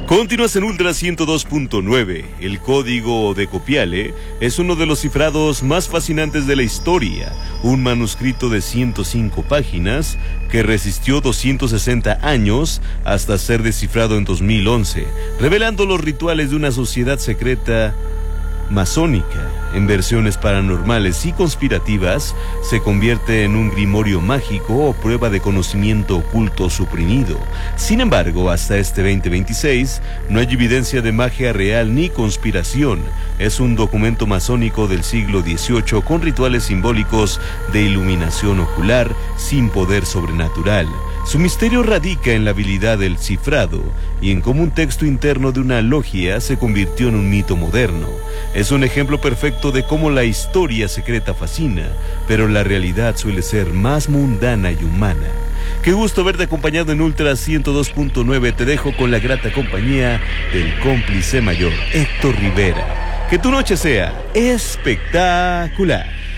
Continúas en Ultra 102.9. El código de Copiale es uno de los cifrados más fascinantes de la historia. Un manuscrito de 105 páginas que resistió 260 años hasta ser descifrado en 2011, revelando los rituales de una sociedad secreta masónica. En versiones paranormales y conspirativas, se convierte en un grimorio mágico o prueba de conocimiento oculto suprimido. Sin embargo, hasta este 2026, no hay evidencia de magia real ni conspiración. Es un documento masónico del siglo XVIII con rituales simbólicos de iluminación ocular sin poder sobrenatural. Su misterio radica en la habilidad del cifrado y en cómo un texto interno de una logia se convirtió en un mito moderno. Es un ejemplo perfecto de cómo la historia secreta fascina, pero la realidad suele ser más mundana y humana. Qué gusto verte acompañado en Ultra 102.9. Te dejo con la grata compañía del cómplice mayor, Héctor Rivera. Que tu noche sea espectacular.